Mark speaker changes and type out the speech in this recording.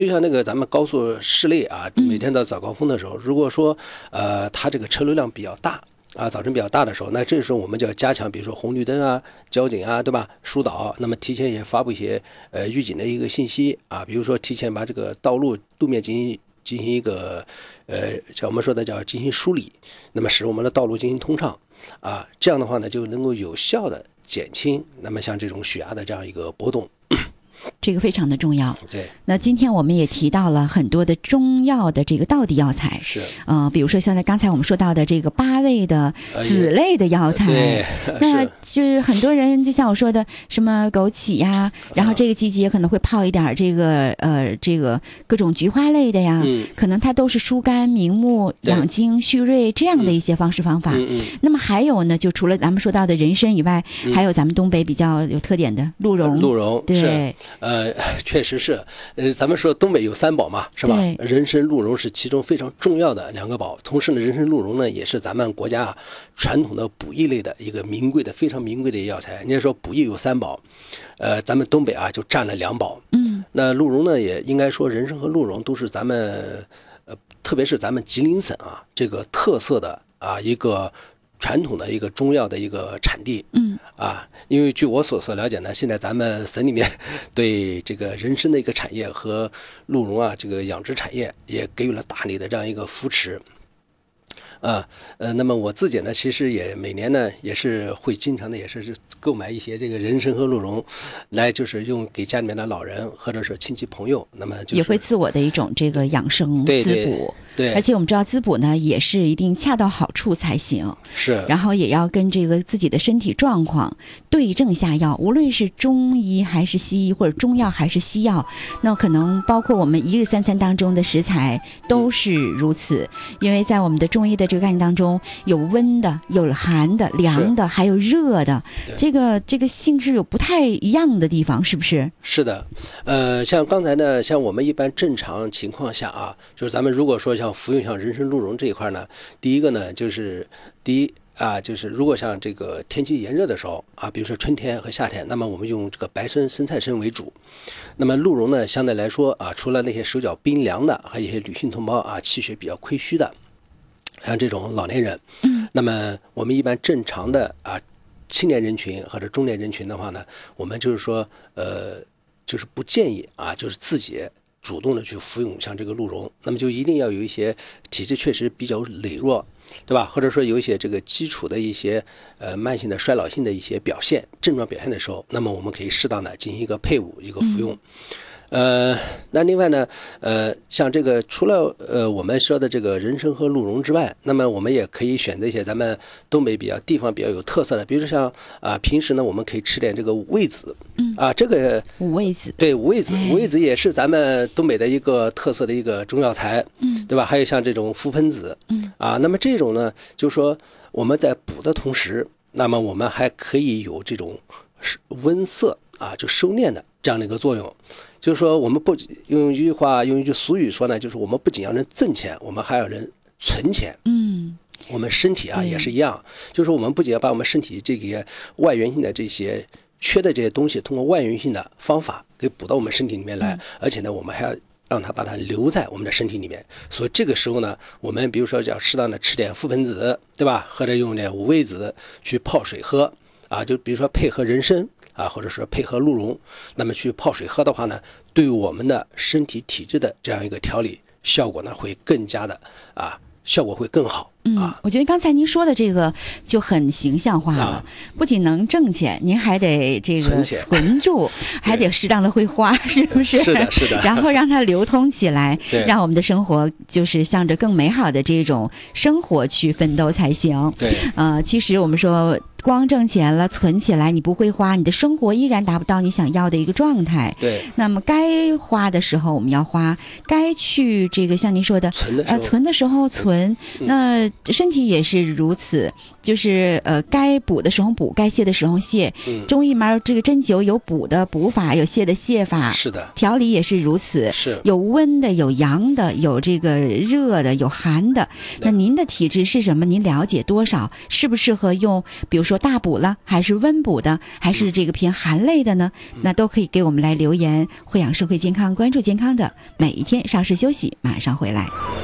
Speaker 1: 就像那个咱们高速市内啊，每天到早高峰的时候，如果说它这个车流量比较大啊，早晨比较大的时候，那这时候我们就要加强，比如说红绿灯啊、交警啊，对吧？疏导，那么提前也发布一些预警的一个信息啊，比如说提前把这个路面进行一个像我们说的叫进行梳理，那么使我们的道路进行通畅啊，这样的话呢就能够有效的减轻那么像这种血压的这样一个波动。
Speaker 2: 这个非常的重要。
Speaker 1: 对，
Speaker 2: 那今天我们也提到了很多的中药的这个道地药材，
Speaker 1: 是
Speaker 2: 比如说像刚才我们说到的这个8味的子类的药材，那就是很多人就像我说的什么枸杞呀，然后这个季节可能会泡一点这个各种菊花类的呀，可能它都是疏肝明目、养精蓄锐这样的一些方式方法。那么还有呢，就除了咱们说到的人参以外，还有咱们东北比较有特点的鹿茸，对。
Speaker 1: 确实是，咱们说东北有3宝嘛，是吧？人参、鹿茸是其中非常重要的2个宝。同时呢，人参、鹿茸呢也是咱们国家传统的补益类的一个非常名贵的药材。人家说补益有3宝，咱们东北啊就占了2宝。那鹿茸呢，也应该说人参和鹿茸都是咱们，特别是咱们吉林省啊这个特色的啊一个传统的一个中药的一个产地。因为据我所了解呢，现在咱们省里面对这个人参的一个产业和鹿茸啊这个养殖产业也给予了大力的这样一个扶持。那么我自己呢，其实也每年呢也是会经常的也是购买一些这个人参和鹿茸，来就是用给家里面的老人或者是亲戚朋友，那么
Speaker 2: 也会自我的一种这个养生滋补。
Speaker 1: 对，
Speaker 2: 而且我们知道滋补呢也是一定恰到好处才行，
Speaker 1: 是，
Speaker 2: 然后也要跟这个自己的身体状况对症下药，无论是中医还是西医，或者中药还是西药，那可能包括我们一日三餐当中的食材都是如此。因为在我们的中医的这个概念当中，有温的，有寒的，凉的，还有热的，这个性质有不太一样的地方，是不是？是
Speaker 1: 的，像刚才呢，像我们一般正常情况下啊，就是咱们如果说像服用像人参、鹿茸这一块呢，第一个呢就是就是如果像这个天气炎热的时候啊，比如说春天和夏天，那么我们用这个白参、生菜参为主。那么鹿茸呢，相对来说啊，除了那些手脚冰凉的，还有一些女性同胞啊，气血比较亏虚的，像这种老年人，那么我们一般正常的青年人群或者中年人群的话呢，我们就是说就是不建议啊，就是自己主动的去服用像这个鹿茸，那么就一定要有一些体质确实比较羸弱，对吧？或者说有一些这个基础的一些慢性的衰老性的一些症状表现的时候，那么我们可以适当的进行一个配伍一个服用。那另外呢，像这个除了我们说的这个人参和鹿茸之外，那么我们也可以选择一些咱们东北地方比较有特色的，比如说像平时呢我们可以吃点这个五味子，这个
Speaker 2: 五味子，
Speaker 1: 对，五味子也是咱们东北的一个特色的一个中药材，对吧？还有像这种覆盆子，那么这种呢，就是说我们在补的同时，那么我们还可以有这种温涩就收敛的这样的一个作用。就是说我们不用一句俗语说呢，就是我们不仅要人挣钱，我们还要人存钱。我们身体也是一样，就是我们不仅要把我们身体这个外源性的这些缺的这些东西，通过外源性的方法给补到我们身体里面来，而且呢我们还要让它把它留在我们的身体里面。所以这个时候呢，我们比如说要适当的吃点覆盆子，对吧？或者用点五味子去泡水喝就比如说配合人参或者说配合鹿茸，那么去泡水喝的话呢，对我们的身体体质的这样一个调理效果呢会更加的效果会更好。
Speaker 2: 我觉得刚才您说的这个就很形象化了，不仅能挣钱，您还得这个存住，还得适当的会花，是不是？
Speaker 1: 是的，
Speaker 2: 然后让它流通起来，让我们的生活就是向着更美好的这种生活去奋斗才行。
Speaker 1: 对，
Speaker 2: 其实我们说光挣钱了存起来，你不会花，你的生活依然达不到你想要的一个状态。
Speaker 1: 对，
Speaker 2: 那么该花的时候我们要花，该去这个像您说的存的时候存，那身体也是如此，就是该补的时候补，该泻的时候泻。中医嘛，这个针灸有补的补法，有泻的泻法，
Speaker 1: 是的，
Speaker 2: 调理也是如此，有温的，有阳的，有这个热的，有寒的。那您的体质是什么？您了解多少？适不适合用？比如说说大补了，还是温补的，还是这个偏寒类的呢？那都可以给我们来留言。会养生会健康，关注健康的，每一天稍事休息，马上回来。